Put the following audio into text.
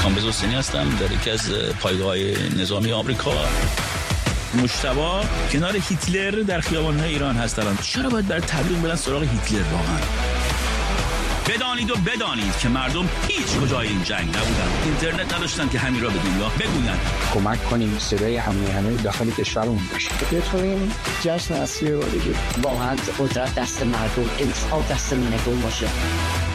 کامبیز حسینی هستم، در یکی از پایگاه‌های نظامی آمریکا. مجتبی کنار هیتلر در خیابان‌های ایران هست الان. چرا باید برای تبلیغ برن سراغ هیتلر واقعا؟ بدانید و بدانید که مردم هیچ کجای این جنگ نبودن، اینترنت نداشتن که همین را به دنیا بگویند. کمک کنیم صدای همه داخل کشورمون بشه. بتونیم جشن اصلی رو بگیریم. واقعا قدرت دست مردم، انصاف دست مردم باشه.